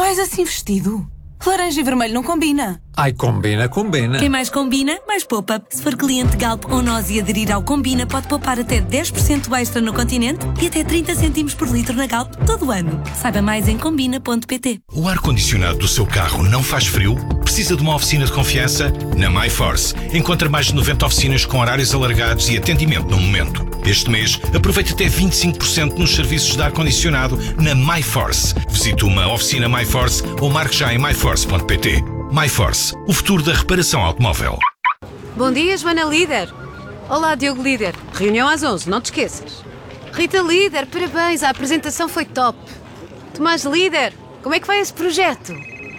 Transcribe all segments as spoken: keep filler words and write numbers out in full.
Vais assim vestido? Laranja e vermelho não combina. Ai, combina, combina. Quem mais combina, mais poupa. Se for cliente Galp ou Nós e aderir ao Combina, pode poupar até dez por cento extra no continente e até trinta cêntimos por litro na Galp todo ano. Saiba mais em combina ponto pt. O ar-condicionado do seu carro não faz frio? Precisa de uma oficina de confiança? Na MyForce. Encontra mais de noventa oficinas com horários alargados e atendimento no momento. Este mês, aproveite até vinte e cinco por cento nos serviços de ar-condicionado na MyForce. Visite uma oficina MyForce ou marque já em my force ponto pt. MyForce, o futuro da reparação automóvel. Bom dia, Joana Líder. Olá, Diogo Líder. Reunião às onze, não te esqueças. Rita Líder, parabéns, a apresentação foi top. Tomás Líder, como é que vai esse projeto?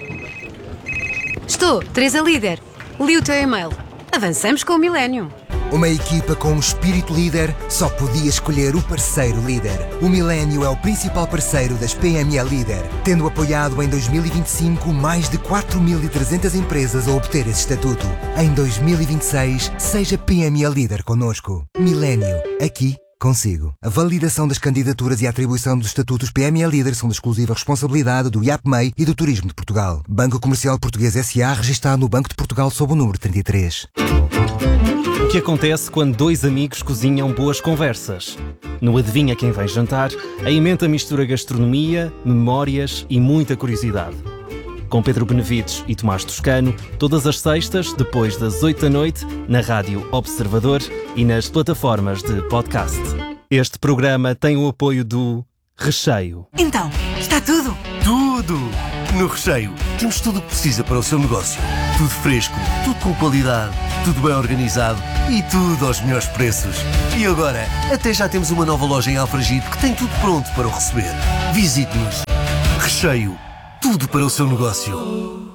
Estou, Teresa Líder. Li o teu e-mail. Avançamos com o Millennium. Uma equipa com um espírito líder só podia escolher o parceiro líder. O Millennium é o principal parceiro das P M E Líder, tendo apoiado em dois mil e vinte e cinco mais de quatro mil e trezentas empresas a obter esse estatuto. Em dois mil e vinte e seis, seja P M E Líder connosco. Millennium, aqui consigo. A validação das candidaturas e a atribuição dos estatutos P M E Líder são de exclusiva responsabilidade do I A P M E I e do Turismo de Portugal. Banco Comercial Português S A, registado no Banco de Portugal sob o número trinta e três. O que acontece quando dois amigos cozinham boas conversas? No Adivinha Quem Vem Jantar, a emenda mistura gastronomia, memórias e muita curiosidade. Com Pedro Benevides e Tomás Toscano, todas as sextas, depois das oito da noite, na Rádio Observador e nas plataformas de podcast. Este programa tem o apoio do Recheio. Então, está tudo? Tudo! No Recheio temos tudo o que precisa para o seu negócio. Tudo fresco, tudo com qualidade, tudo bem organizado e tudo aos melhores preços. E agora, até já temos uma nova loja em Alfragide que tem tudo pronto para o receber. Visite-nos. Recheio. Tudo para o seu negócio.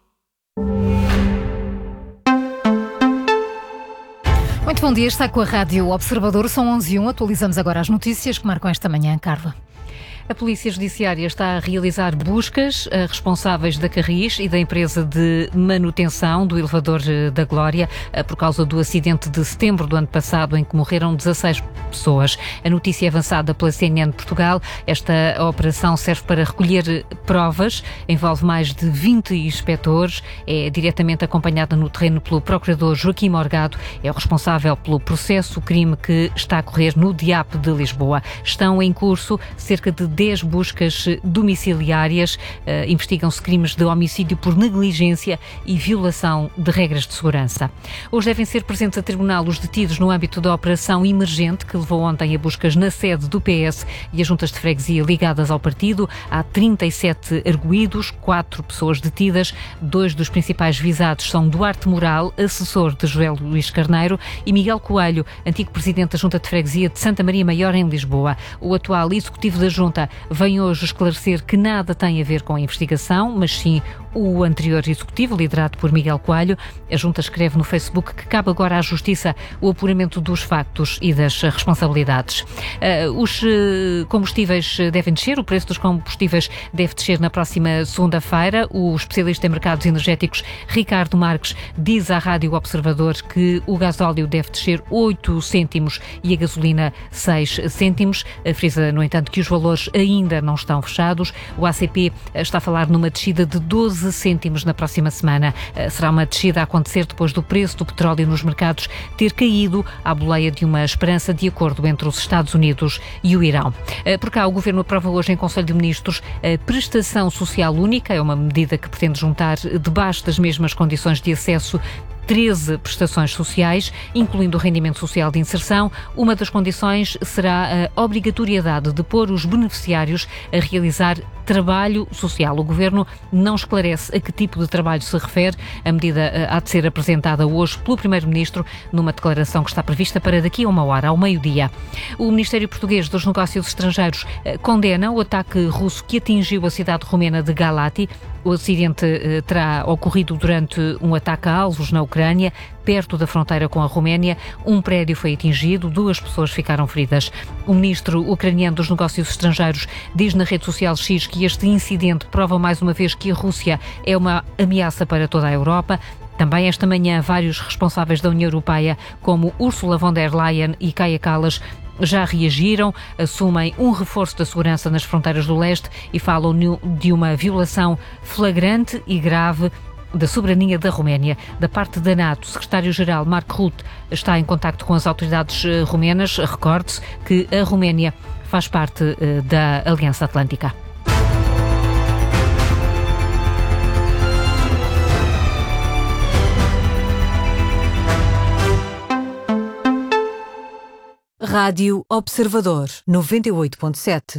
Muito bom dia, está com a Rádio Observador. São onze e um, atualizamos agora as notícias que marcam esta manhã, Carla. A Polícia Judiciária está a realizar buscas a responsáveis da Carris e da empresa de manutenção do elevador da Glória por causa do acidente de setembro do ano passado em que morreram dezasseis pessoas. A notícia é avançada pela C N N de Portugal. Esta operação serve para recolher provas, envolve mais de vinte inspectores, é diretamente acompanhada no terreno pelo Procurador Joaquim Morgado, é o responsável pelo processo, o crime que está a correr no D I A P de Lisboa. Estão em curso cerca de dez buscas domiciliárias, uh, investigam-se crimes de homicídio por negligência e violação de regras de segurança. Hoje devem ser presentes a tribunal os detidos no âmbito da operação emergente que levou ontem a buscas na sede do P S e as juntas de freguesia ligadas ao partido. Há trinta e sete arguídos, quatro pessoas detidas, dois dos principais visados são Duarte Moral, assessor de José Luís Carneiro, e Miguel Coelho, antigo presidente da junta de freguesia de Santa Maria Maior em Lisboa. O atual executivo da junta vem hoje esclarecer que nada tem a ver com a investigação, mas sim o anterior executivo, liderado por Miguel Coelho. A junta escreve no Facebook que cabe agora à Justiça o apuramento dos factos e das responsabilidades. Uh, os uh, combustíveis devem descer, o preço dos combustíveis deve descer na próxima segunda-feira. O especialista em mercados energéticos Ricardo Marques diz à Rádio Observador que o gasóleo deve descer oito cêntimos e a gasolina seis cêntimos. Frisa, no entanto, que os valores ainda não estão fechados. O A C P está a falar numa descida de doze cêntimos na próxima semana. Será uma descida a acontecer depois do preço do petróleo nos mercados ter caído à boleia de uma esperança de acordo entre os Estados Unidos e o Irão. Por cá, o Governo aprova hoje em Conselho de Ministros a prestação social única. É uma medida que pretende juntar debaixo das mesmas condições de acesso treze prestações sociais, incluindo o rendimento social de inserção. Uma das condições será a obrigatoriedade de pôr os beneficiários a realizar trabalho social. O Governo não esclarece a que tipo de trabalho se refere. A medida há de ser apresentada hoje pelo Primeiro-Ministro numa declaração que está prevista para daqui a uma hora, ao meio-dia. O Ministério Português dos Negócios Estrangeiros condena o ataque russo que atingiu a cidade romena de Galati. O acidente eh, terá ocorrido durante um ataque a alvos na Ucrânia, perto da fronteira com a Roménia. Um prédio foi atingido, duas pessoas ficaram feridas. O ministro ucraniano dos Negócios Estrangeiros diz na rede social X que este incidente prova mais uma vez que a Rússia é uma ameaça para toda a Europa. Também esta manhã, vários responsáveis da União Europeia, como Ursula von der Leyen e Kaja Kallas, já reagiram, assumem um reforço da segurança nas fronteiras do leste e falam de uma violação flagrante e grave da soberania da Roménia. Da parte da NATO, o secretário-geral Mark Rutte está em contacto com as autoridades romenas. Recorde-se que a Roménia faz parte da Aliança Atlântica. Rádio Observador, noventa e oito ponto sete.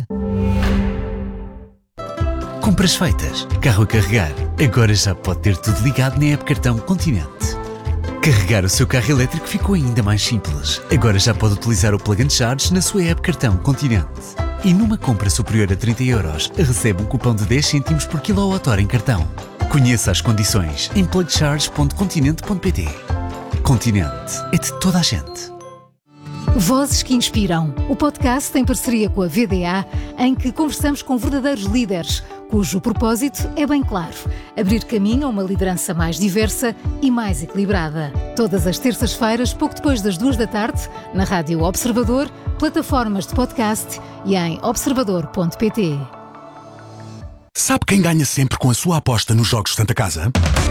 Compras feitas, carro a carregar. Agora já pode ter tudo ligado na app Cartão Continente. Carregar o seu carro elétrico ficou ainda mais simples. Agora já pode utilizar o Plug and Charge na sua app Cartão Continente. E numa compra superior a trinta euros, recebe um cupom de dez cêntimos por quilowatt-hora em cartão. Conheça as condições em plug charge ponto continente ponto pt. Continente é de toda a gente. Vozes que Inspiram, o podcast em parceria com a V D A, em que conversamos com verdadeiros líderes, cujo propósito é bem claro: abrir caminho a uma liderança mais diversa e mais equilibrada. Todas as terças-feiras, pouco depois das duas da tarde, na Rádio Observador, plataformas de podcast e em observador ponto pt. Sabe quem ganha sempre com a sua aposta nos Jogos Santa Casa?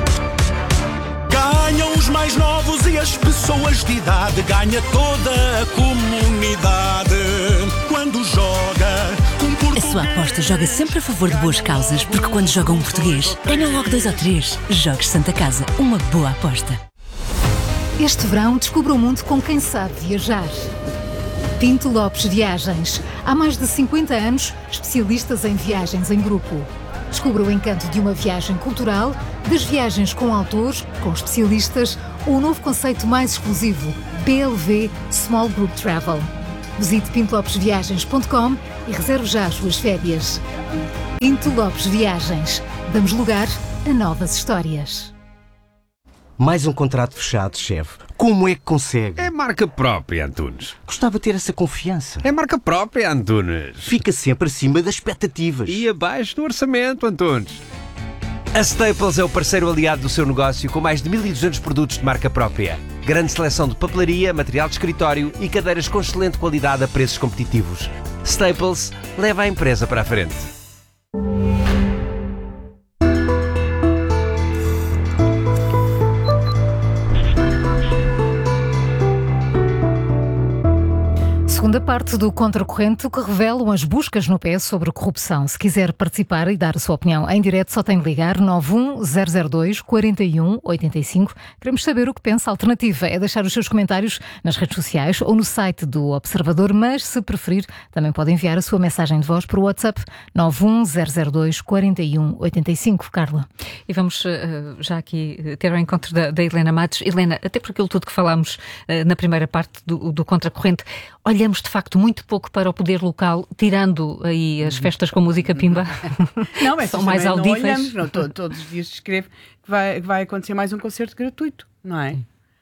Ganham os mais novos e as pessoas de idade. Ganha toda a comunidade quando joga um português. A sua aposta joga sempre a favor de boas causas, porque quando joga um português, ganha logo dois ou três. Jogos Santa Casa, uma boa aposta. Este verão, descubra o mundo com quem sabe viajar. Pinto Lopes Viagens. Há mais de cinquenta anos, especialistas em viagens em grupo. Descubra o encanto de uma viagem cultural, das viagens com autores, com especialistas, ou o novo conceito mais exclusivo, B L V Small Group Travel. Visite pinto lopes viagens ponto com e reserve já as suas férias. Pinto Lopes Viagens. Damos lugar a novas histórias. Mais um contrato fechado, chefe. Como é que consegue? É marca própria, Antunes. Gostava de ter essa confiança. É marca própria, Antunes. Fica sempre acima das expectativas. E abaixo do orçamento, Antunes. A Staples é o parceiro aliado do seu negócio, com mais de mil e duzentos produtos de marca própria. Grande seleção de papelaria, material de escritório e cadeiras com excelente qualidade a preços competitivos. Staples leva a empresa para a frente. Segunda parte do Contracorrente, o que revelam as buscas no P S sobre corrupção. Se quiser participar e dar a sua opinião em direto, só tem de ligar nove um zero zero dois, quatro um oito cinco. Queremos saber o que pensa. A alternativa é deixar os seus comentários nas redes sociais ou no site do Observador, mas se preferir, também pode enviar a sua mensagem de voz para o WhatsApp nove um zero zero dois, quatro um oito cinco. Carla. E vamos uh, já aqui ter o encontro da, da Helena Matos. Helena, até por aquilo tudo que falámos uh, na primeira parte do, do Contracorrente, olhamos de facto muito pouco para o poder local, tirando aí as festas com música pimba. Não, mas são mais audíveis. Não olhamos, não, todos, todos os dias se escreve que vai, vai acontecer mais um concerto gratuito, não é?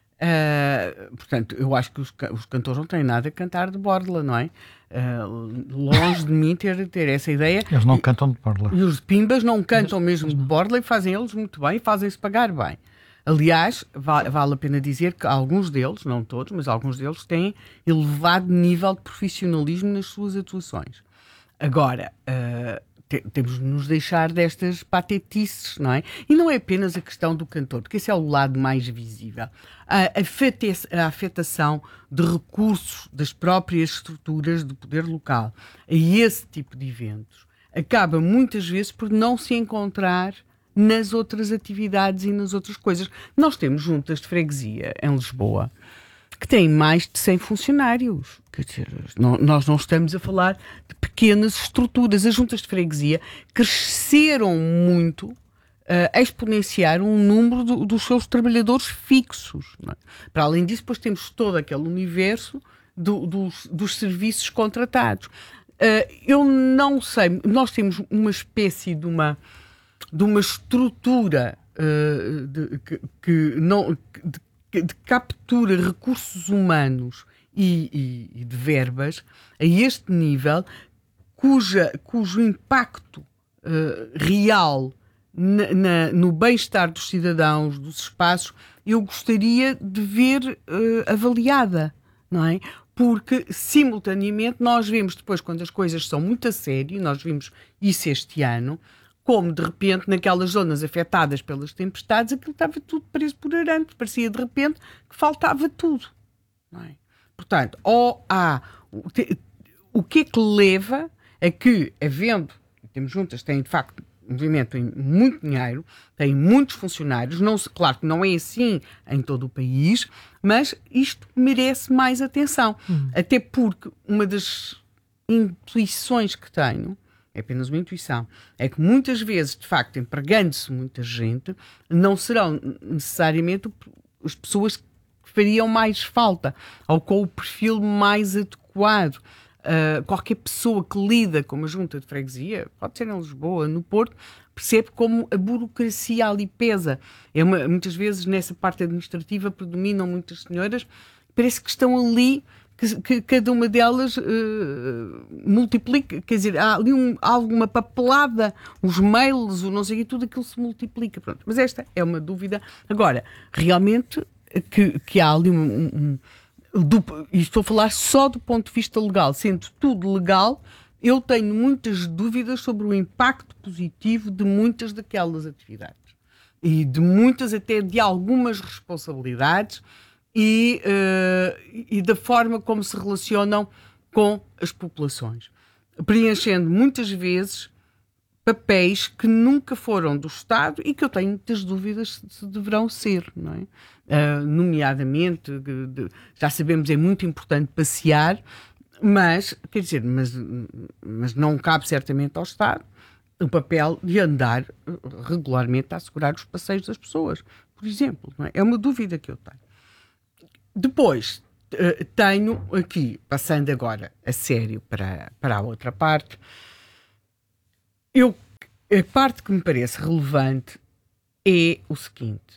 Uh, portanto, eu acho que os, os cantores não têm nada a cantar de borla, não é? Uh, longe de mim ter, ter essa ideia. Eles não cantam de borla. E os pimbas não cantam mesmo de borla e fazem eles muito bem e fazem-se pagar bem. Aliás, vale, vale a pena dizer que alguns deles, não todos, mas alguns deles têm elevado nível de profissionalismo nas suas atuações. Agora, uh, te, temos de nos deixar destas patetices, não é? E não é apenas a questão do cantor, porque esse é o lado mais visível. A, afeta, a afetação de recursos das próprias estruturas de poder local a esse tipo de eventos acaba muitas vezes por não se encontrar nas outras atividades e nas outras coisas. Nós temos juntas de freguesia em Lisboa que têm mais de cem funcionários. Quer dizer, não, nós não estamos a falar de pequenas estruturas. As juntas de freguesia cresceram muito, uh, a exponenciar um número do, dos seus trabalhadores fixos. Não é? Para além disso, depois temos todo aquele universo do, dos, dos serviços contratados. Uh, eu não sei, nós temos uma espécie de uma de uma estrutura uh, de, que, que não, de, de captura recursos humanos e, e, e de verbas a este nível, cuja, cujo impacto uh, real na, na, no bem-estar dos cidadãos, dos espaços, eu gostaria de ver uh, avaliada, não é? porque simultaneamente nós vemos depois, quando as coisas são muito a sério, nós vimos isso este ano, como de repente naquelas zonas afetadas pelas tempestades aquilo estava tudo preso por arame, parecia de repente que faltava tudo, não é? Portanto, ou há o, o que é que leva a que, havendo, temos juntas, têm de facto um movimento, tem muito dinheiro, tem muitos funcionários, não, claro que não é assim em todo o país, mas isto merece mais atenção, hum. até porque uma das intuições que tenho, é apenas uma intuição, é que muitas vezes, de facto, empregando-se muita gente, não serão necessariamente as pessoas que fariam mais falta, ou com o perfil mais adequado. Uh, qualquer pessoa que lida com uma junta de freguesia, pode ser em Lisboa, no Porto, percebe como a burocracia ali pesa. É uma, muitas vezes, nessa parte administrativa, predominam muitas senhoras, parece que estão ali, que, que cada uma delas uh, multiplica, quer dizer, há ali um, alguma papelada, os mails, o não sei o que, tudo aquilo se multiplica. Pronto. Mas esta é uma dúvida. Agora, realmente, que, que há ali um... um Do, e estou a falar só do ponto de vista legal, sendo tudo legal, eu tenho muitas dúvidas sobre o impacto positivo de muitas daquelas atividades e de muitas até de algumas responsabilidades e, uh, e da forma como se relacionam com as populações, preenchendo muitas vezes papéis que nunca foram do Estado e que eu tenho muitas dúvidas se deverão ser, não é? Uh, nomeadamente, de, de, já sabemos, é muito importante passear, mas, quer dizer, mas, mas não cabe certamente ao Estado o papel de andar regularmente a assegurar os passeios das pessoas, por exemplo, não é? É uma dúvida que eu tenho. Depois, uh, tenho aqui, passando agora a sério para, para a outra parte, eu, a parte que me parece relevante é o seguinte.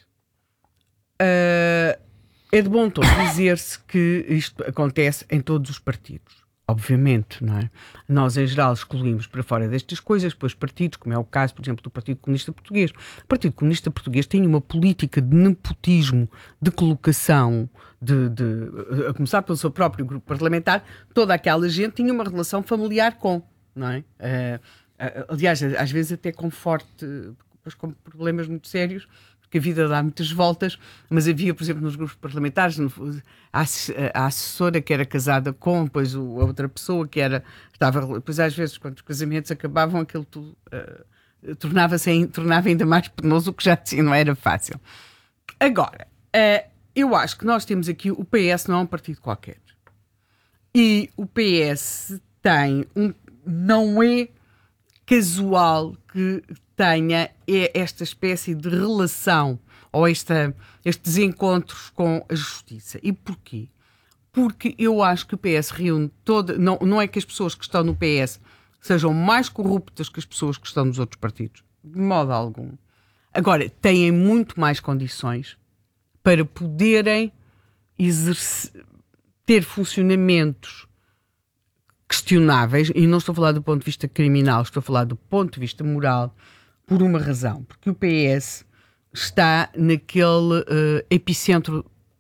Uh, é de bom tom dizer-se que isto acontece em todos os partidos. Obviamente, não é? Nós, em geral, excluímos para fora destas coisas, depois partidos, como é o caso, por exemplo, do Partido Comunista Português. O Partido Comunista Português tem uma política de nepotismo, de colocação, de, de, a começar pelo seu próprio grupo parlamentar, toda aquela gente tinha uma relação familiar com, não é? Uh, uh, aliás, às vezes até com forte, com problemas muito sérios, porque a vida dá muitas voltas, mas havia, por exemplo, nos grupos parlamentares, a assessora que era casada com, depois a outra pessoa que era, estava, depois às vezes, quando os casamentos acabavam, aquilo tudo uh, tornava-se, tornava ainda mais penoso, o que já assim não era fácil. Agora, uh, eu acho que nós temos aqui, o P S não é um partido qualquer. E o P S tem um, não é casual que tenha esta espécie de relação ou esta, estes encontros com a justiça. E porquê? Porque eu acho que o P S reúne toda... Não, não é que as pessoas que estão no P S sejam mais corruptas que as pessoas que estão nos outros partidos. De modo algum. Agora, têm muito mais condições para poderem exercer, ter funcionamentos questionáveis, e não estou a falar do ponto de vista criminal, estou a falar do ponto de vista moral, por uma razão, porque o P S está naquele uh, epicentro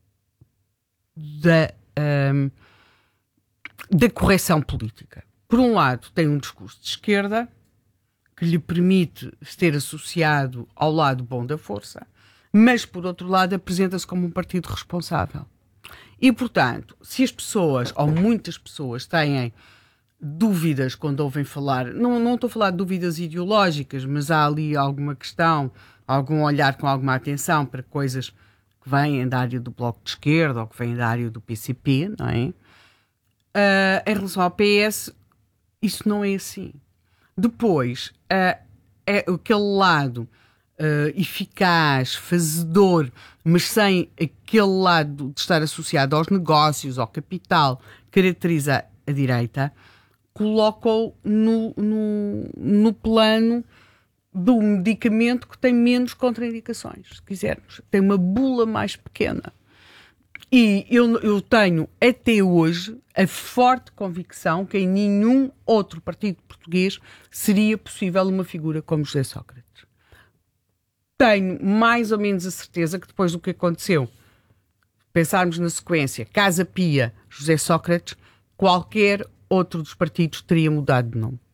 da, um, da correção política. Por um lado, tem um discurso de esquerda que lhe permite ser associado ao lado bom da força, mas, por outro lado, apresenta-se como um partido responsável. E, portanto, se as pessoas, ou muitas pessoas, têm dúvidas quando ouvem falar, não, não estou a falar de dúvidas ideológicas, mas há ali alguma questão, algum olhar com alguma atenção para coisas que vêm da área do Bloco de Esquerda ou que vêm da área do P C P, não é? Uh, em relação ao P S, isso não é assim. Depois, uh, é aquele lado uh, eficaz, fazedor, mas sem aquele lado de estar associado aos negócios, ao capital, caracteriza a direita, colocam no, no, no plano do medicamento que tem menos contraindicações, se quisermos. Tem uma bula mais pequena. E eu, eu tenho, até hoje, a forte convicção que em nenhum outro partido português seria possível uma figura como José Sócrates. Tenho mais ou menos a certeza que depois do que aconteceu, pensarmos na sequência Casa Pia, José Sócrates, qualquer outro dos partidos teria mudado de nome.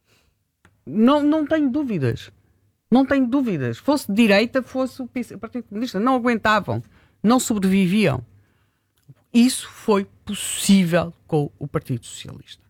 Não, não tenho dúvidas. Não tenho dúvidas. Fosse de direita, fosse o Partido Comunista. Não aguentavam. Não sobreviviam. Isso foi possível com o Partido Socialista.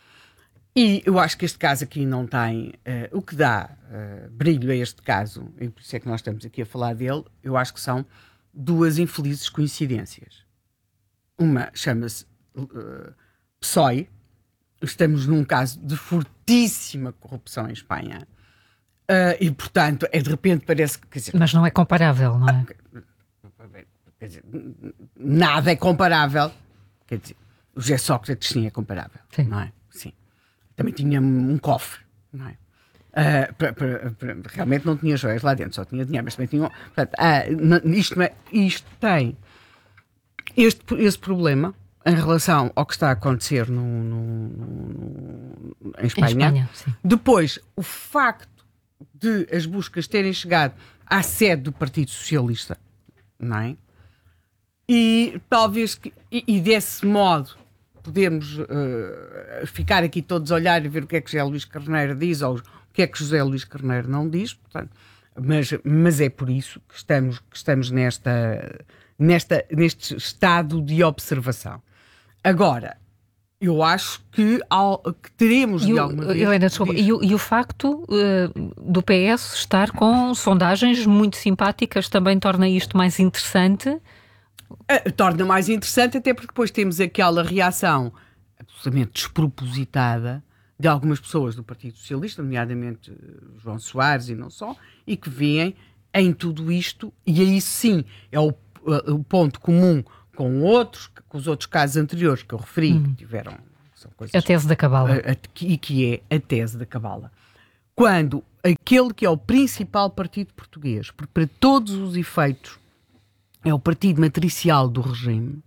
E eu acho que este caso aqui não tem... Uh, o que dá uh, brilho a este caso, e por isso é que nós estamos aqui a falar dele, eu acho que são duas infelizes coincidências. Uma chama-se uh, P S O E. Estamos num caso de fortíssima corrupção em Espanha. Uh, e, portanto, é de repente parece que... Quer dizer, mas não é comparável, não é? Quer dizer, nada é comparável. Quer dizer, o José Sócrates sim é comparável, sim. Não é? Sim. Também tinha um cofre, não é? Uh, pra, pra, pra, realmente não tinha joias lá dentro, só tinha dinheiro, mas também tinha... Portanto, uh, isto, não é, isto tem este, esse problema em relação ao que está a acontecer no, no, no, em Espanha. Em Espanha, sim. Depois, o facto de as buscas terem chegado à sede do Partido Socialista, não é? E talvez, que, e, e desse modo, podemos uh, ficar aqui todos a olhar e ver o que é que José Luís Carneiro diz ou o que é que José Luís Carneiro não diz, portanto, mas, mas é por isso que estamos, que estamos nesta, nesta, neste estado de observação. Agora, eu acho que, ao, que teremos de e o, alguma vez... Helena, desculpa, e, o, e o facto uh, do P S estar com sondagens muito simpáticas também torna isto mais interessante? Uh, torna mais interessante, até porque depois temos aquela reação absolutamente despropositada de algumas pessoas do Partido Socialista, nomeadamente João Soares e não só, e que veem em tudo isto, e aí sim é o, uh, o ponto comum com outros, com os outros casos anteriores que eu referi, hum. que tiveram... São coisas, a tese da cabala. A, a, e que é a tese da cabala. Quando aquele que é o principal partido português, porque para todos os efeitos é o partido matricial do regime,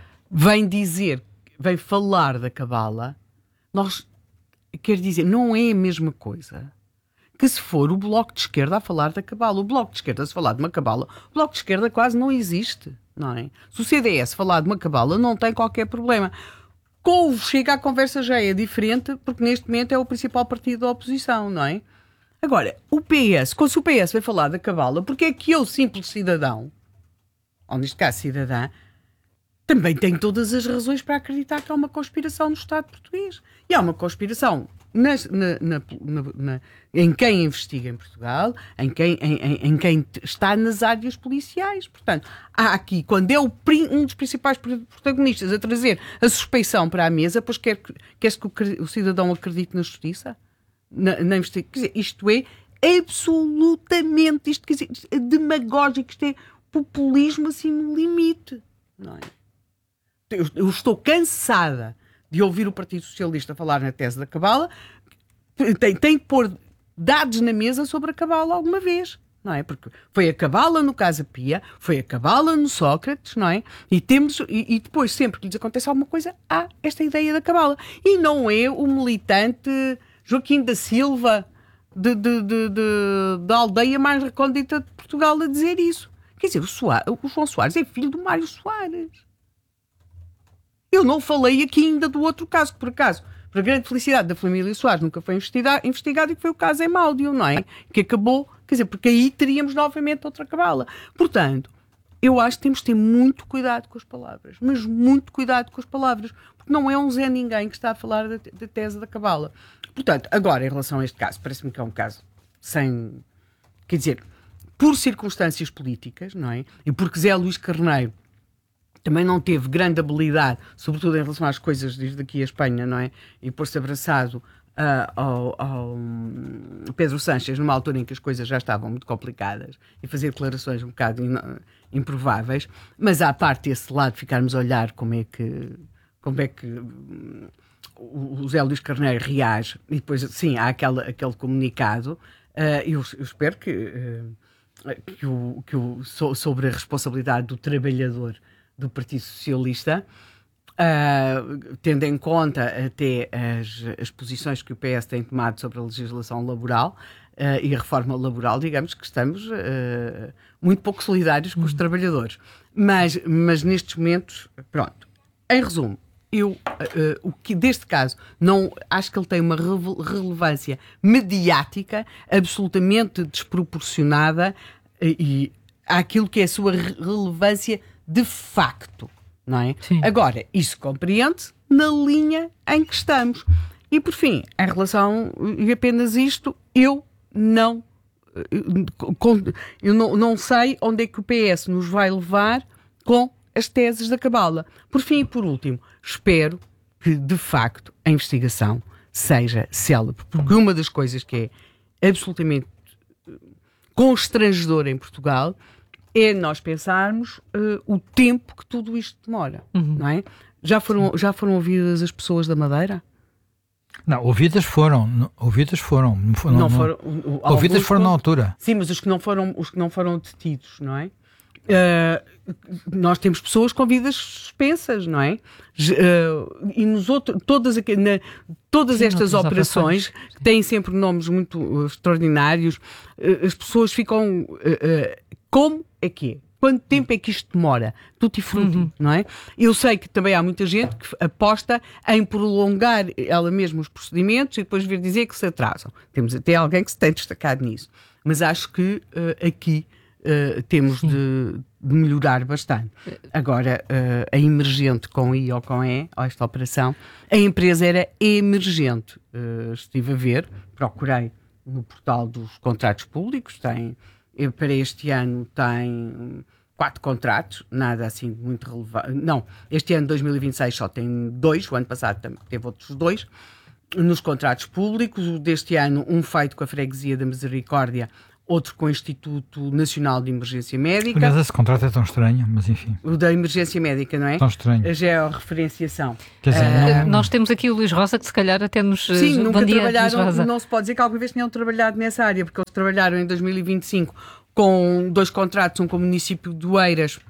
vem dizer, vem falar da cabala, nós, quer dizer, não é a mesma coisa que se for o Bloco de Esquerda a falar da cabala. O Bloco de Esquerda, se falar de uma cabala, o Bloco de Esquerda quase não existe. Não é? Se o C D S falar de uma cabala, não tem qualquer problema. Com o Chega, a conversa já é diferente, porque neste momento é o principal partido da oposição, não é? Agora, o P S, quando o P S vai falar da cabala, porque é que eu, simples cidadão, ou neste caso cidadã, também tenho todas as razões para acreditar que há uma conspiração no Estado português. E há uma conspiração na, na, na, na, em quem investiga em Portugal, em quem, em, em, em quem está nas áreas policiais. Portanto, há aqui, quando é o, um dos principais protagonistas a trazer a suspeição para a mesa, pois quer, quer-se que o, o cidadão acredite na justiça? Na, na investigação? Quer dizer, isto é absolutamente, isto, quer dizer, isto é demagógico, isto é populismo assim no limite. Não é? Eu, eu estou cansada de ouvir o Partido Socialista falar na tese da cabala. Tem, tem que pôr dados na mesa sobre a cabala alguma vez, não é? Porque foi a cabala no Casa Pia, foi a cabala no Sócrates, não é? E, temos, e, e depois, sempre que lhes acontece alguma coisa, há esta ideia da cabala. E não é o militante Joaquim da Silva de, de, de, de, da aldeia mais recôndita de Portugal a dizer isso. Quer dizer, o, Soares, o João Soares é filho do Mário Soares. Eu não falei aqui ainda do outro caso, que por acaso, para a grande felicidade da família Soares, nunca foi investigado, investigado e que foi o caso Emáudio, não é? Que acabou, quer dizer, porque aí teríamos novamente outra cabala. Portanto, eu acho que temos de ter muito cuidado com as palavras, mas muito cuidado com as palavras, porque não é um Zé Ninguém que está a falar da, da tese da cabala. Portanto, agora, em relação a este caso, parece-me que é um caso sem, quer dizer, por circunstâncias políticas, não é? E porque Zé Luís Carneiro também não teve grande habilidade, sobretudo em relação às coisas desde aqui a Espanha, não é? E pôr-se abraçado uh, ao, ao Pedro Sánchez numa altura em que as coisas já estavam muito complicadas e fazer declarações um bocado in, improváveis, mas à parte desse lado ficarmos a olhar como é que, como é que um, o Zé Luís Carneiro reage e depois, sim, há aquele, aquele comunicado, uh, eu, eu espero que, uh, que, o, que o, so, sobre a responsabilidade do trabalhador do Partido Socialista, Uh, tendo em conta até as, as posições que o P S tem tomado sobre a legislação laboral uh, e a reforma laboral, digamos que estamos uh, muito pouco solidários com os trabalhadores. Mas, mas nestes momentos, pronto. Em resumo, eu, uh, uh, o que deste caso, não, acho que ele tem uma relevância mediática absolutamente desproporcionada uh, e àquilo que é a sua relevância de facto. Não é? Agora, isso compreende na linha em que estamos. E, por fim, em relação a apenas isto, eu não, eu não, não sei onde é que o P S nos vai levar com as teses da cabala. Por fim e por último, espero que, de facto, a investigação seja célebre. Porque uma das coisas que é absolutamente constrangedora em Portugal é nós pensarmos uh, o tempo que tudo isto demora, uhum. não é? Já foram, já foram ouvidas as pessoas da Madeira? Não, ouvidas foram, ouvidas foram, não foram, não foram não, ouvidas foram na altura. Sim, mas os que não foram, os que não foram detidos, não é? Uh, nós temos pessoas com vidas suspensas, não é? Uh, e nos outros, todas, na, todas Sim, estas operações, operações que têm sempre nomes muito uh, extraordinários, uh, as pessoas ficam uh, uh, como é que é? Quanto tempo é que isto demora? Tutti frutti, uhum. não é? Eu sei que também há muita gente que aposta em prolongar ela mesma os procedimentos e depois vir dizer que se atrasam. Temos até alguém que se tem destacado nisso. Mas acho que uh, aqui uh, temos de, de melhorar bastante. Agora, uh, a emergente com I ou com E, ou esta operação, a empresa era emergente. Uh, estive a ver, procurei no portal dos contratos públicos, tem... Para este ano tem quatro contratos, nada assim muito relevante. Não, este ano, dois mil e vinte e seis, só tem dois. O ano passado também teve outros dois. Nos contratos públicos, o deste ano, um feito com a Freguesia da Misericórdia, outro com o Instituto Nacional de Emergência Médica. Aliás, esse contrato é tão estranho, mas enfim. O da Emergência Médica, não é? Tão estranho. A georreferenciação. Quer dizer, uh, não... Nós temos aqui o Luís Rosa, que se calhar até nos... Sim, nunca dia, trabalharam, não se pode dizer que alguma vez tenham trabalhado nessa área, porque eles trabalharam em dois mil e vinte e cinco com dois contratos, um com o município de Oeiras,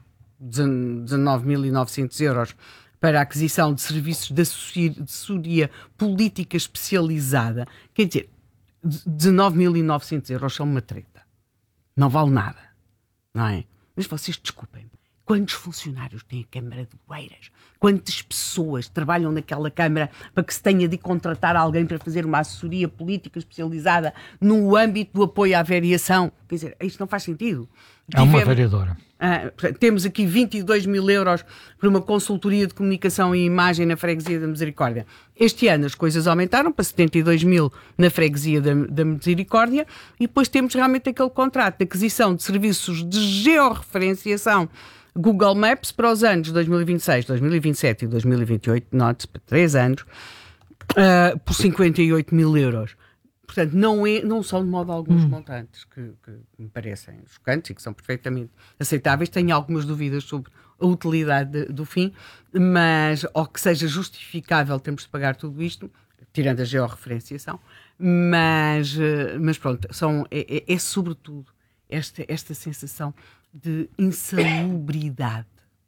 dezanove mil e novecentos euros, para a aquisição de serviços de assessoria política especializada. Quer dizer, dezanove mil e novecentos euros são uma treta. Não vale nada, não é? Mas vocês desculpem-me, quantos funcionários tem a Câmara de Oeiras? Quantas pessoas trabalham naquela Câmara para que se tenha de contratar alguém para fazer uma assessoria política especializada no âmbito do apoio à variação? Quer dizer, isto não faz sentido. É uma vereadora. Ah, temos aqui vinte e dois mil euros para uma consultoria de comunicação e imagem na Freguesia da Misericórdia. Este ano as coisas aumentaram para setenta e dois mil na Freguesia da, da Misericórdia e depois temos realmente aquele contrato de aquisição de serviços de georreferenciação Google Maps para os anos dois mil e vinte e seis, dois mil e vinte e sete e dois mil e vinte e oito, note-se, para três anos, uh, por cinquenta e oito mil euros. Portanto, não, é, não são de modo alguns hum. montantes que, que me parecem chocantes e que são perfeitamente aceitáveis. Tenho algumas dúvidas sobre a utilidade de, do fim, mas, ou que seja justificável termos de pagar tudo isto, tirando a georreferenciação, mas, mas pronto, são, é, é, é sobretudo esta, esta sensação de insalubridade.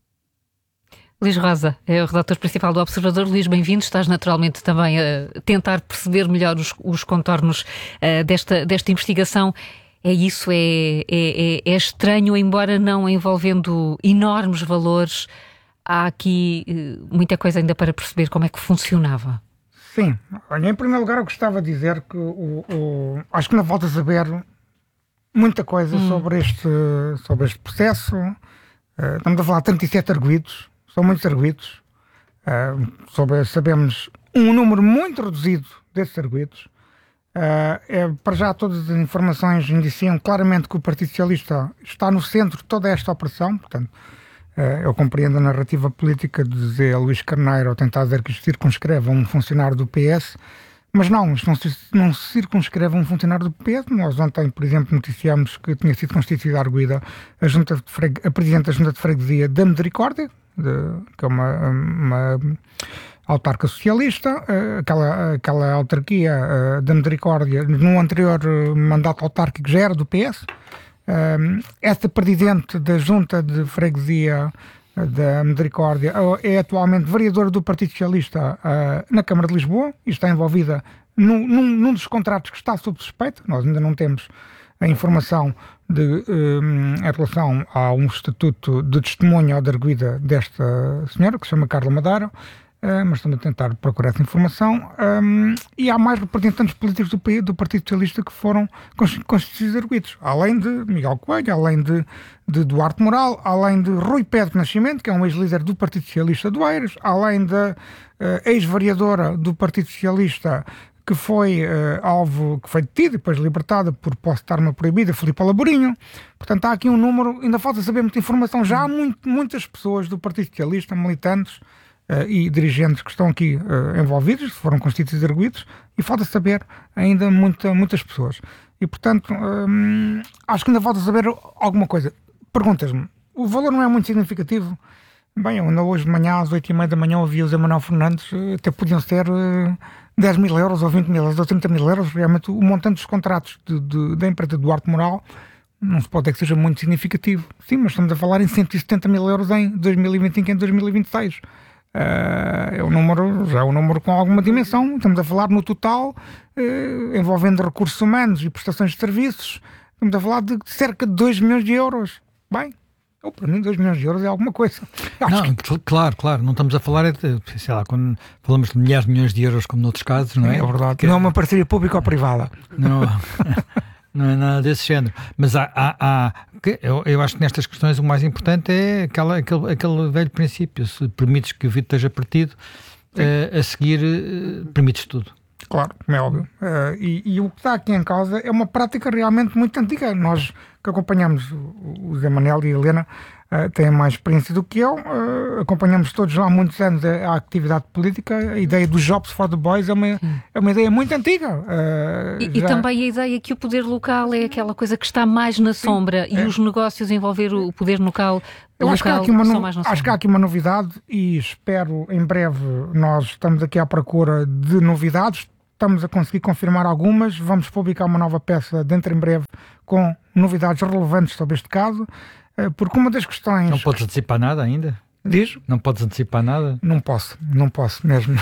Luís Rosa é o redator principal do Observador. Luís, bem-vindo. Estás naturalmente também a tentar perceber melhor os, os contornos uh, desta, desta investigação. É isso, é, é, é estranho, embora não envolvendo enormes valores, há aqui uh, muita coisa ainda para perceber como é que funcionava. Sim. Olha, em primeiro lugar eu gostava de dizer que o, o, acho que não falta saber muita coisa hum. sobre, este, sobre este processo. Uh, estamos a falar de trinta e sete arguidos. São muitos arguidos. Uh, sobre, sabemos um número muito reduzido desses arguidos. Uh, é, para já todas as informações indiciam claramente que o Partido Socialista está no centro de toda esta operação. Portanto, uh, eu compreendo a narrativa política de Zé Luís Carneiro ao tentar dizer que isto circunscreve um funcionário do P S, mas não, isto não, não circunscreve um funcionário do P S. Nós ontem, por exemplo, noticiámos que tinha sido constituída arguida a, junta de Freg... a Presidente da Junta de Freguesia da Misericórdia, de, que é uma, uma autarca socialista, aquela, aquela autarquia uh, da Misericórdia, no anterior mandato autárquico já era do P S. Uh, esta Presidente da Junta de Freguesia da Misericórdia, é atualmente vereadora do Partido Socialista uh, na Câmara de Lisboa e está envolvida num, num, num dos contratos que está sob suspeita. Nós ainda não temos a informação de, um, em relação a um estatuto de testemunha ou de arguida desta senhora, que se chama Carla Madeira, uh, mas estamos a tentar procurar essa informação. Um, e há mais representantes políticos do, do Partido Socialista que foram constituídos arguidos, além de Miguel Coelho, além de, de Duarte Moral, além de Rui Pedro Nascimento, que é um ex-líder do Partido Socialista do Eiras, além da uh, ex-vereadora do Partido Socialista que foi uh, alvo, que foi detida e depois libertada por posse de arma proibida, Filipe Laborinho. Portanto, há aqui um número, ainda falta saber muita informação. Já há muito, muitas pessoas do Partido Socialista, militantes uh, e dirigentes que estão aqui uh, envolvidos, foram constituídos arguidos, e falta saber ainda muita, muitas pessoas. E, portanto, um, acho que ainda falta saber alguma coisa. Perguntas-me, o valor não é muito significativo? Bem, eu ainda hoje de manhã, às oito e meia da manhã, ouvi o Zé Manuel Fernandes, até podiam ser uh, dez mil euros, ou vinte mil euros, ou trinta mil euros. Realmente, o montante dos contratos de, de, da empresa de Duarte Moral não se pode dizer que seja muito significativo. Sim, mas estamos a falar em cento e setenta mil euros em dois mil e vinte e cinco e em dois mil e vinte e seis. Uh, é um número, já é um número com alguma dimensão. Estamos a falar no total, uh, envolvendo recursos humanos e prestações de serviços, estamos a falar de cerca de dois milhões de euros. Bem, ou para mim dois milhões de euros é alguma coisa. Não, que... claro, claro, não estamos a falar de, sei lá, quando falamos de milhares de milhões de euros como noutros casos, não é? É verdade, Porque... não é uma parceria pública ou privada. Não, não é nada desse género. Mas há, há, há eu, eu acho que nestas questões o mais importante é aquela, aquele, aquele velho princípio: se permites que o vidro esteja partido, uh, a seguir uh, permites tudo. Claro, como é óbvio. Uh, e, e o que está aqui em causa é uma prática realmente muito antiga. Nós que acompanhamos o Zé Manuel e a Helena uh, têm mais experiência do que eu. Uh, acompanhamos todos lá há muitos anos a, a atividade política. A ideia dos Jobs for the Boys é uma, é uma ideia muito antiga. Uh, e, já... e também a ideia que o poder local é aquela coisa que está mais na Sim, sombra e é. os negócios envolver o poder local... Eu acho, que há, aqui uma no... acho que há aqui uma novidade e espero em breve, nós estamos aqui à procura de novidades. Estamos a conseguir confirmar algumas. Vamos publicar uma nova peça dentro em breve com novidades relevantes sobre este caso, porque uma das questões... Não podes antecipar nada ainda? Diz? Não podes antecipar nada? Não posso, não posso mesmo.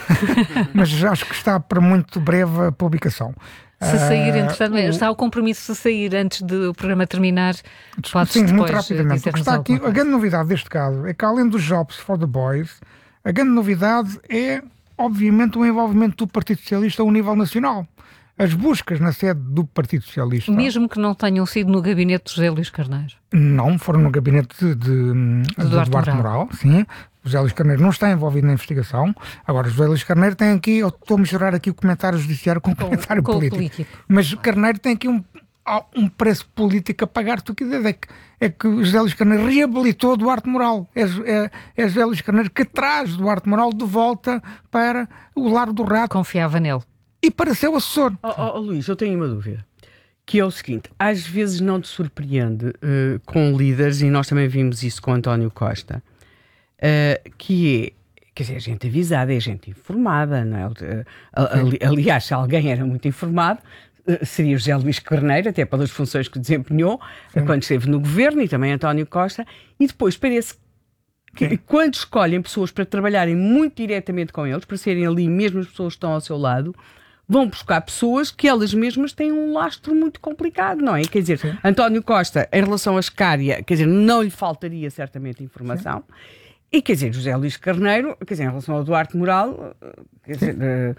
Mas acho que está para muito breve a publicação. Se sair, entretanto, uh, está o compromisso de sair antes do programa terminar, podes Sim, depois muito rapidamente. O que está aqui, a grande novidade deste caso é que, além dos Jobs for the Boys, a grande novidade é, obviamente, o envolvimento do Partido Socialista ao nível nacional. As buscas na sede do Partido Socialista... Mesmo que não tenham sido no gabinete de José Luís Carneiro? Não, foram no gabinete de, de, de, de Duarte, Duarte Moral. Moral, sim. José Luís Carneiro não está envolvido na investigação. Agora, José Luís Carneiro tem aqui... Eu estou a misturar aqui o comentário judiciário com o comentário com político. político. Mas Carneiro tem aqui um, um preço político a pagar. Tu quiseres, é que, é que José Luís Carneiro reabilitou Duarte Moral. É, é, é José Luís Carneiro que traz Duarte Moral de volta para o Largo do Rato. Confiava nele. E para ser o assessor. Oh, oh, oh, Luís, eu tenho uma dúvida. Que é o seguinte, às vezes não te surpreende uh, com líderes, e nós também vimos isso com António Costa, uh, que é, quer dizer, gente avisada, é gente informada, não é? Uh, ali, aliás, se alguém era muito informado, uh, seria José Luís Carneiro, até pelas funções que desempenhou, uh, quando esteve no governo, e também António Costa, e depois parece que Sim. quando escolhem pessoas para trabalharem muito diretamente com eles, para serem ali mesmo as pessoas que estão ao seu lado, vão buscar pessoas que elas mesmas têm um lastro muito complicado, não é? Quer dizer, Sim. António Costa, em relação a Scária, quer dizer, não lhe faltaria certamente informação. Sim. E, quer dizer, José Luís Carneiro, quer dizer, em relação ao Duarte Moral, quer dizer... Uh,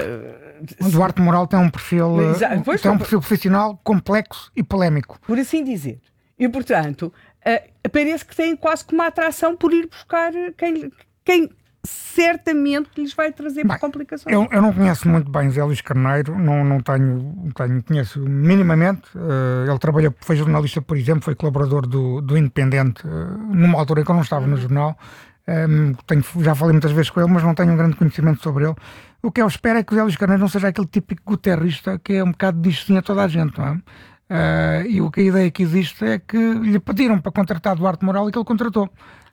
uh, o Duarte Moral tem um perfil, uh, pois, tem um perfil profissional complexo e polémico. Por assim dizer. E, portanto, uh, parece que tem quase que uma atração por ir buscar quem... quem certamente lhes vai trazer bem, complicações. Eu, eu não conheço muito bem José Luís Carneiro, não, não tenho, tenho, conheço minimamente. Uh, ele trabalha, foi jornalista, por exemplo, foi colaborador do, do Independente, uh, numa altura em que eu não estava no jornal. Um, tenho, já falei muitas vezes com ele, mas não tenho um grande conhecimento sobre ele. O que eu espero é que o José Luís Carneiro não seja aquele típico guterrista que é um bocado disto sim a toda a gente, não é? Uh, e o que a ideia que existe é que lhe pediram para contratar Duarte Moral e que ele contratou.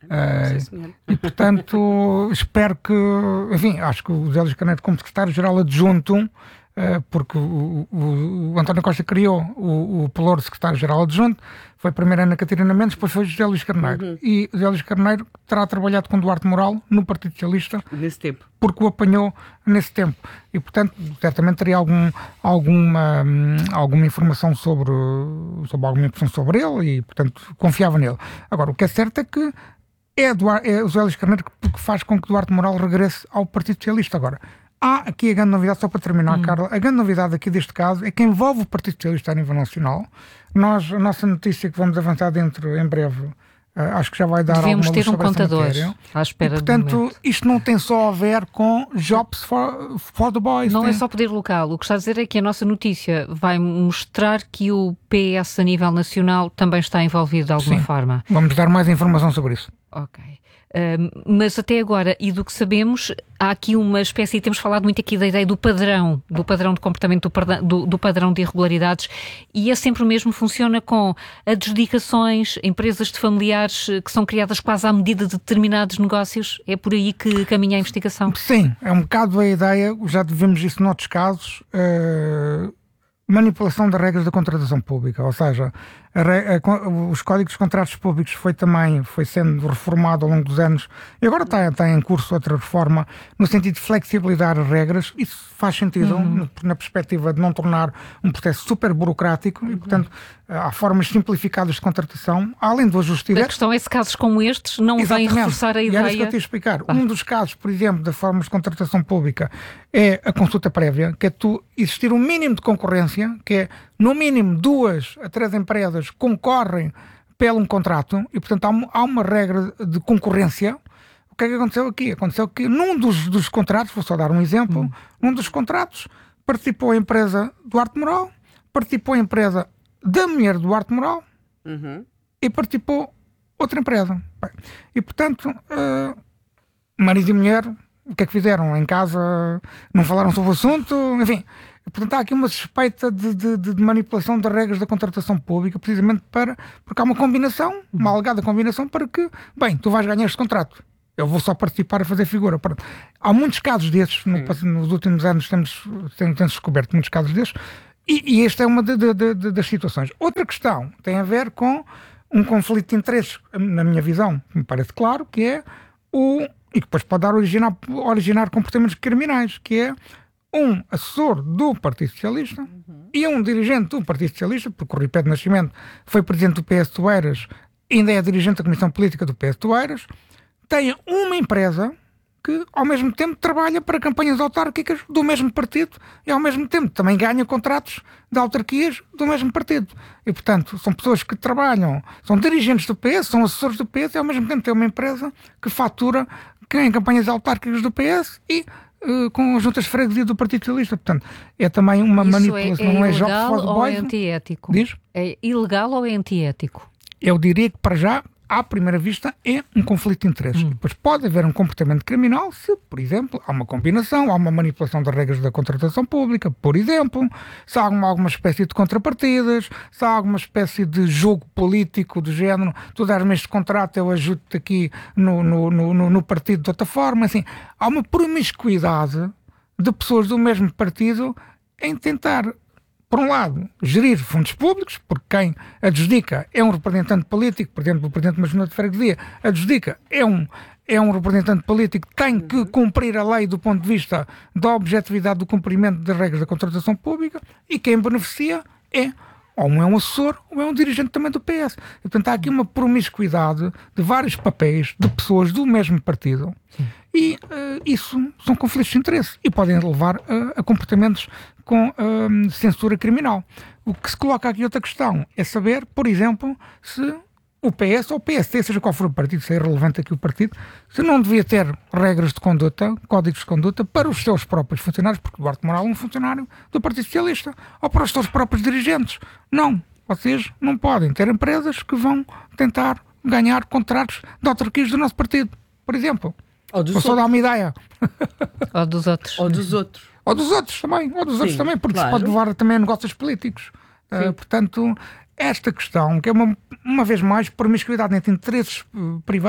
Uh, e portanto espero que, enfim, acho que o José Luís Carneiro como secretário-geral adjunto uh, uh, porque o, o, o António Costa criou o, o Pelouro secretário-geral adjunto, foi primeiro Ana Catarina Mendes, depois foi José Luís Carneiro. Uhum. E José Luís Carneiro terá trabalhado com Duarte Moral no Partido Socialista. Nesse tempo. Porque o apanhou nesse tempo. E, portanto, certamente teria algum, alguma, alguma informação sobre, sobre alguma informação sobre ele e, portanto, confiava nele. Agora, o que é certo é que é, Duarte, é o José Luís Carneiro que, que faz com que Duarte Moral regresse ao Partido Socialista. Agora, há aqui a grande novidade, só para terminar, hum. Carla, a grande novidade aqui deste caso é que envolve o Partido Socialista a nível nacional. Nós, a nossa notícia que vamos avançar dentro em breve, uh, acho que já vai dar Devemos alguma luz ter um sobre contador essa matéria. à espera. E, portanto, do isto não tem só a ver com jobs for, for the boys. Não tem... é só poder local. O que está a dizer é que a nossa notícia vai mostrar que o P S a nível nacional também está envolvido de alguma Sim. forma. Vamos dar mais informação sobre isso. Ok. Uh, mas até agora, e do que sabemos, há aqui uma espécie, e temos falado muito aqui da ideia do padrão, do padrão de comportamento, do, do, do padrão de irregularidades, e é sempre o mesmo, funciona com adjudicações, empresas de familiares que são criadas quase à medida de determinados negócios. É por aí que caminha a investigação? Sim, é um bocado a ideia, já vimos isso noutros casos, uh, manipulação das regras da contratação pública, ou seja, a, a, os códigos de contratos públicos foi também foi sendo reformado ao longo dos anos e agora está, está em curso outra reforma no sentido de flexibilizar as regras. Isso faz sentido uhum. na perspectiva de não tornar um processo super burocrático uhum. e, portanto, há formas simplificadas de contratação, além do ajuste direto. A questão é se casos como estes não vêm reforçar a ideia. E era isso que eu te ia explicar. Ah. Um dos casos, por exemplo, das formas de contratação pública é a consulta prévia, que é tu existir um mínimo de concorrência, que é no mínimo duas a três empresas concorrem pelo um contrato e, portanto, há uma, há uma regra de concorrência. O que é que aconteceu aqui? Aconteceu que num dos, dos contratos, vou só dar um exemplo, hum. num dos contratos participou a empresa Duarte Moral, participou a empresa da mulher do Duarte Moral uhum. e participou outra empresa. Bem, e, portanto, uh, marido e mulher, o que é que fizeram? Em casa não falaram sobre o assunto, enfim... Portanto, há aqui uma suspeita de, de, de manipulação das regras da contratação pública, precisamente para, porque há uma combinação, uma alegada combinação para que, bem, tu vais ganhar este contrato, eu vou só participar a fazer figura. Há muitos casos desses, no, nos últimos anos temos, temos, temos descoberto muitos casos desses, e, e esta é uma de, de, de, das situações. Outra questão tem a ver com um conflito de interesses, na minha visão, que me parece claro, que é o, e que depois pode dar originar, originar comportamentos criminais, que é um assessor do Partido Socialista uhum. e um dirigente do Partido Socialista, porque o Rui Pedro Nascimento foi presidente do P S de Oeiras, ainda é dirigente da Comissão Política do P S de Oeiras, tem uma empresa que ao mesmo tempo trabalha para campanhas autárquicas do mesmo partido e ao mesmo tempo também ganha contratos de autarquias do mesmo partido. E, portanto, são pessoas que trabalham, são dirigentes do P S, são assessores do P S e ao mesmo tempo tem uma empresa que fatura que em campanhas autárquicas do P S e Uh, com as juntas de freguesia do Partido Socialista. Portanto, é também uma Isso manipulação. É, é não é ilegal job for the ou boys. é antiético? Diz? É ilegal ou é antiético? Eu diria que, para já, à primeira vista, é um conflito de interesses. Hum. Depois pode haver um comportamento criminal se, por exemplo, há uma combinação, há uma manipulação das regras da contratação pública, por exemplo, se há alguma, alguma espécie de contrapartidas, se há alguma espécie de jogo político do género, tu dás-me este contrato, eu ajudo-te aqui no, no, no, no partido de outra forma. Assim, há uma promiscuidade de pessoas do mesmo partido em tentar, por um lado, gerir fundos públicos, porque quem adjudica é um representante político, por exemplo, o presidente de uma junta de freguesia, adjudica é um, é um representante político que tem que cumprir a lei do ponto de vista da objetividade do cumprimento das regras da contratação pública, e quem beneficia é ou um é um assessor ou é um dirigente também do P S. E, portanto, há aqui uma promiscuidade de vários papéis de pessoas do mesmo partido. Sim. E uh, isso são conflitos de interesse e podem levar uh, a comportamentos com uh, censura criminal. O que se coloca aqui outra questão é saber, por exemplo, se o P S ou o P S T, seja qual for o partido, se é irrelevante aqui o partido, se não devia ter regras de conduta, códigos de conduta para os seus próprios funcionários, porque Duarte Moral é um funcionário do Partido Socialista, ou para os seus próprios dirigentes. Não, vocês não podem ter empresas que vão tentar ganhar contratos de autarquias do nosso partido, por exemplo. Ou dos Vou só dar uma ideia. Ou dos outros. Ou dos outros. Ou dos outros também, ou dos Sim, outros também, porque claro. se pode levar também a negócios políticos. Uh, portanto, esta questão, que é uma, uma vez mais promiscuidade entre interesses uh, privados,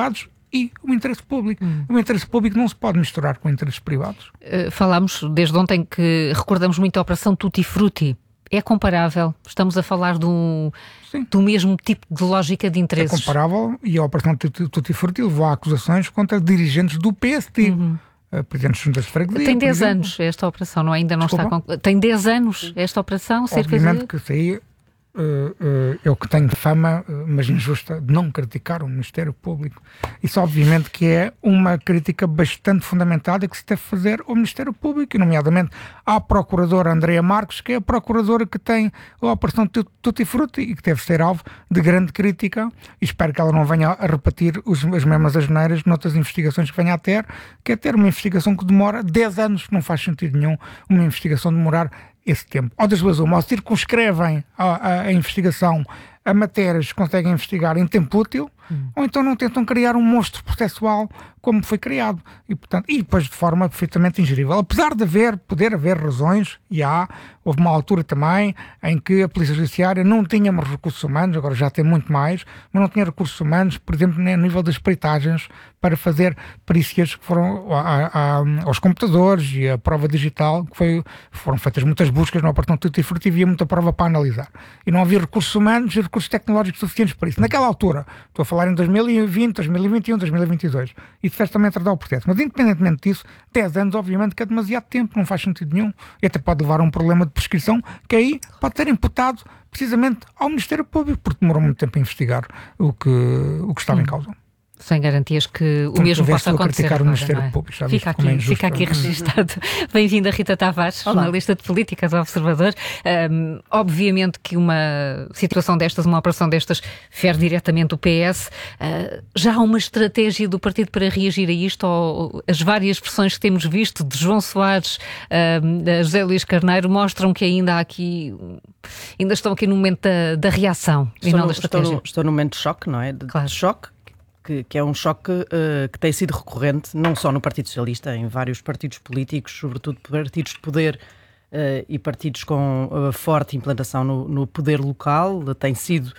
e o interesse público. Hum. O interesse público não se pode misturar com interesses privados. Uh, falámos desde ontem que recordamos muito a Operação Tutti Frutti. É comparável? Estamos a falar do, do mesmo tipo de lógica de interesses? É comparável, e a Operação Tutti Frutti levou a acusações contra dirigentes do P S D. Uhum. Presidentes de juntas de freguesia. Tem dez anos esta operação, não é? Ainda não Desculpa? está... Com... Tem dez anos esta operação? Cerca Obviamente de... que isso aí uh, uh, eu que tenho fama, uh, mas injusta, de não criticar o Ministério Público. Isso obviamente que é uma crítica bastante fundamentada que se deve fazer ao Ministério Público, e nomeadamente à Procuradora Andrea Marques, que é a Procuradora que tem a Operação Tutti Frutti e que deve ser alvo de grande crítica, e espero que ela não venha a repetir os, as mesmas asneiras noutras investigações que venha a ter, que é ter uma investigação que demora dez anos, não faz sentido nenhum uma investigação demorar esse tempo. Ou das duas uma, ou circunscrevem a, a, a investigação a matérias que conseguem investigar em tempo útil, hum. ou então não tentam criar um monstro processual como foi criado. E, portanto, e depois de forma perfeitamente ingerível. Apesar de haver, poder haver razões, e há, houve uma altura também em que a Polícia Judiciária não tinha mais recursos humanos, agora já tem muito mais, mas não tinha recursos humanos, por exemplo, nem a nível das peritagens, para fazer perícias que foram a, a, aos computadores e a prova digital, que foi, foram feitas muitas buscas no Operação Tutti Frutti e havia muita prova para analisar. E não havia recursos humanos e recursos tecnológicos suficientes para isso. Naquela altura, estou a falar em dois mil e vinte, dois mil e vinte e um, dois mil e vinte e dois, e tiveste também a tratar o processo. Mas independentemente disso, dez anos obviamente que é demasiado tempo, não faz sentido nenhum, e até pode levar a um problema de prescrição que aí pode ter imputado precisamente ao Ministério Público, porque demorou muito tempo a investigar o que, o que estava hum. em causa. Sem garantias que o Tanto mesmo possa acontecer agora, o Ministério não é? Público, fica, aqui, é fica aqui registado. Bem-vinda, Rita Tavares, Olá. jornalista de política do Observador. Um, obviamente que uma situação destas, uma operação destas, fere diretamente o P S. Uh, já há uma estratégia do partido para reagir a isto, ou as várias versões que temos visto de João Soares, uh, de José Luís Carneiro, mostram que ainda há aqui, ainda estão aqui no momento da, da reação estou e não no, da estratégia. Estou no, estou no momento de choque, não é? De, claro. de choque. Que, que é um choque uh, que tem sido recorrente, não só no Partido Socialista, em vários partidos políticos, sobretudo partidos de poder uh, e partidos com uh, forte implantação no, no poder local. Tem sido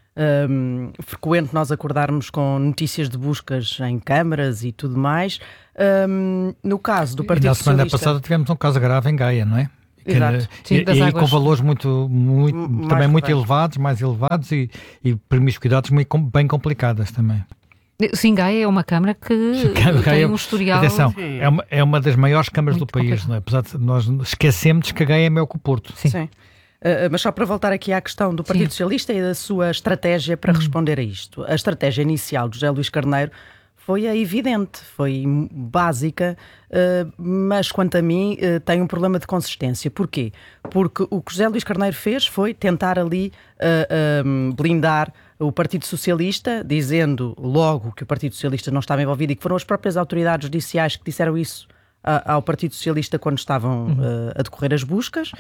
um, frequente nós acordarmos com notícias de buscas em câmaras e tudo mais. Um, no caso do Partido Socialista... E na semana passada tivemos um caso grave em Gaia, não é? Exato. Sim, e, e com valores muito, muito também muito elevados, mais elevados e, e promiscuidades muito, bem complicadas também. Sim, Gaia é uma câmara que Gaia, tem um historial... Atenção, é uma, é uma das maiores câmaras do país, não é? Apesar de nós esquecemos que a Gaia é maior que o Porto. Sim. Sim. Uh, mas só para voltar aqui à questão do Partido Sim. Socialista e da sua estratégia para hum. responder a isto. A estratégia inicial de José Luís Carneiro foi a evidente, foi básica, uh, mas quanto a mim uh, tem um problema de consistência. Porquê? Porque o que José Luís Carneiro fez foi tentar ali uh, um, blindar o Partido Socialista, dizendo logo que o Partido Socialista não estava envolvido e que foram as próprias autoridades judiciais que disseram isso a, ao Partido Socialista quando estavam uhum. uh, a decorrer as buscas.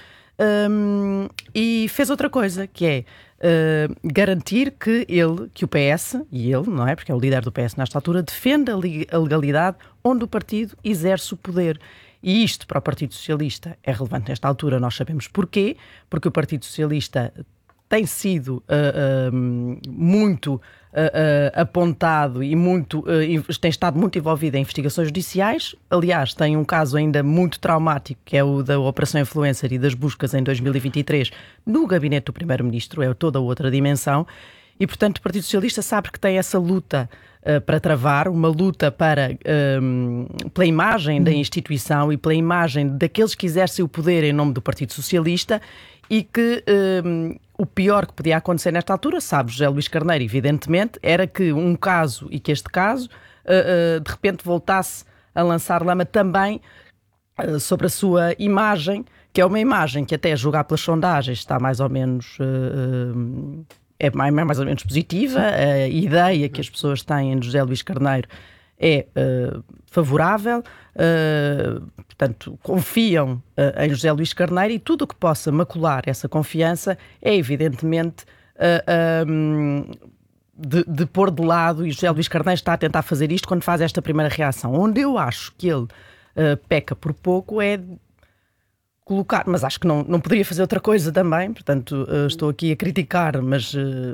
Um, e fez outra coisa, que é uh, garantir que ele, que o P S, e ele, não é, porque é o líder do P S nesta altura, defenda a legalidade onde o partido exerce o poder. E isto para o Partido Socialista é relevante nesta altura, nós sabemos porquê, porque o Partido Socialista tem sido uh, uh, muito uh, uh, apontado e muito, uh, tem estado muito envolvido em investigações judiciais. Aliás, tem um caso ainda muito traumático, que é o da Operação Influencer e das buscas em dois mil e vinte e três no gabinete do Primeiro-Ministro, é toda outra dimensão. E, portanto, o Partido Socialista sabe que tem essa luta uh, para travar, uma luta para, um, pela imagem da instituição e pela imagem daqueles que exercem o poder em nome do Partido Socialista, e que um, o pior que podia acontecer nesta altura, sabe José Luís Carneiro, evidentemente, era que um caso, e que este caso, uh, uh, de repente voltasse a lançar lama também uh, sobre a sua imagem, que é uma imagem que até a julgar pelas sondagens está mais ou menos... Uh, uh, é mais, mais ou menos positiva. A ideia que as pessoas têm de José Luís Carneiro é uh, favorável, uh, portanto, confiam uh, em José Luís Carneiro, e tudo o que possa macular essa confiança é, evidentemente, uh, um, de, de pôr de lado, e José Luís Carneiro está a tentar fazer isto quando faz esta primeira reação. Onde eu acho que ele uh, peca por pouco é colocar, mas acho que não, não poderia fazer outra coisa também, portanto uh, estou aqui a criticar, mas uh,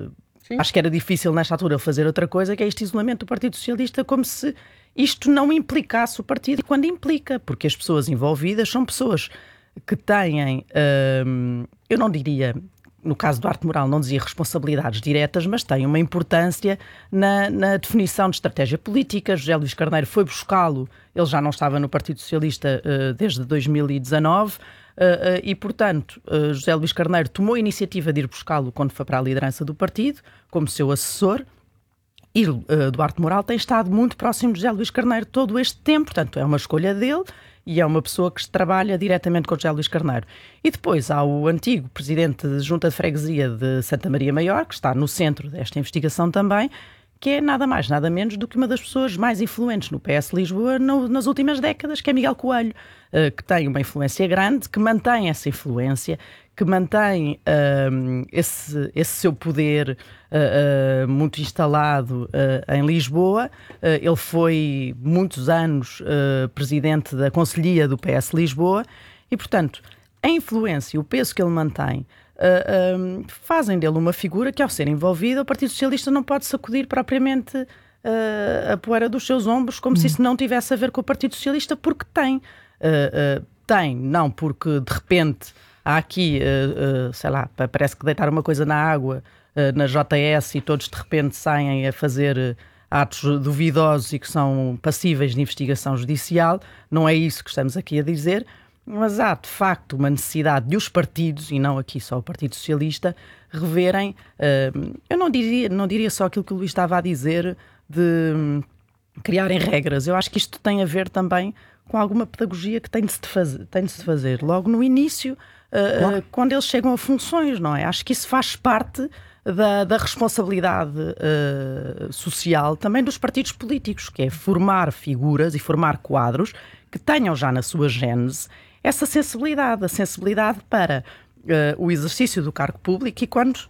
Sim. Acho que era difícil nesta altura fazer outra coisa, que é este isolamento do Partido Socialista, como se isto não implicasse o partido, e quando implica, porque as pessoas envolvidas são pessoas que têm, hum, eu não diria, no caso do Duarte Moral não dizia responsabilidades diretas, mas têm uma importância na, na definição de estratégia política. José Luís Carneiro foi buscá-lo, ele já não estava no Partido Socialista uh, desde dois mil e dezanove, Uh, uh, e, portanto, uh, José Luís Carneiro tomou a iniciativa de ir buscá-lo quando foi para a liderança do partido, como seu assessor, e uh, Duarte Moral tem estado muito próximo de José Luís Carneiro todo este tempo, portanto é uma escolha dele e é uma pessoa que trabalha diretamente com José Luís Carneiro. E depois há o antigo presidente de Junta de Freguesia de Santa Maria Maior, que está no centro desta investigação também, que é nada mais, nada menos do que uma das pessoas mais influentes no P S Lisboa no, nas últimas décadas, que é Miguel Coelho, uh, que tem uma influência grande, que mantém essa influência, que mantém uh, esse, esse seu poder uh, uh, muito instalado uh, em Lisboa. Uh, ele foi muitos anos uh, presidente da Conselhia do P S Lisboa e, portanto, a influência e o peso que ele mantém Uh, um, fazem dele uma figura que, ao ser envolvida, o Partido Socialista não pode sacudir propriamente uh, a poeira dos seus ombros, como hum. se isso não tivesse a ver com o Partido Socialista, porque tem. Uh, uh, tem, não porque de repente há aqui, uh, uh, sei lá, parece que deitar uma coisa na água uh, na J S e todos de repente saem a fazer uh, atos duvidosos e que são passíveis de investigação judicial. Não é isso que estamos aqui a dizer. Mas há, de facto, uma necessidade de os partidos, e não aqui só o Partido Socialista, reverem, uh, eu não diria, não diria só aquilo que o Luís estava a dizer, de um, criarem regras. Eu acho que isto tem a ver também com alguma pedagogia que tem de se fazer, tem de se fazer logo no início, uh, claro. uh, quando eles chegam a funções, não é? Acho que isso faz parte da, da responsabilidade uh, social também dos partidos políticos, que é formar figuras e formar quadros que tenham já na sua gênese essa sensibilidade, a sensibilidade para uh, o exercício do cargo público e quando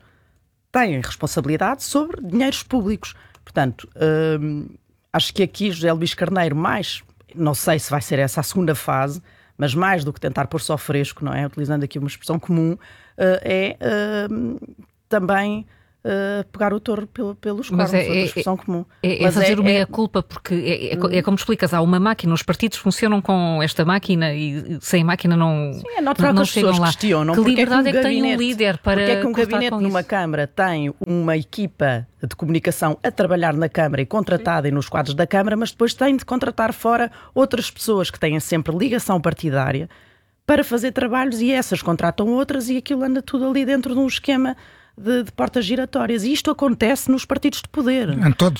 têm responsabilidade sobre dinheiros públicos. Portanto, uh, acho que aqui José Luís Carneiro, mais, não sei se vai ser essa a segunda fase, mas mais do que tentar pôr só fresco, não é? Utilizando aqui uma expressão comum, uh, é uh, também Uh, pegar o touro pelo, pelos cornos, é, outra expressão comum. É, é fazer é, o meia-culpa, porque é, é, é como explicas, há uma máquina, os partidos funcionam com esta máquina e sem máquina não Sim, é natural que as pessoas questionam que porque liberdade é que um é que tem um gabinete, líder para porque é que um gabinete numa isso? Câmara tem uma equipa de comunicação a trabalhar na Câmara e contratada e nos quadros da Câmara, mas depois tem de contratar fora outras pessoas que têm sempre ligação partidária para fazer trabalhos e essas contratam outras e aquilo anda tudo ali dentro de um esquema De, de portas giratórias. E isto acontece nos partidos de poder. Em todos.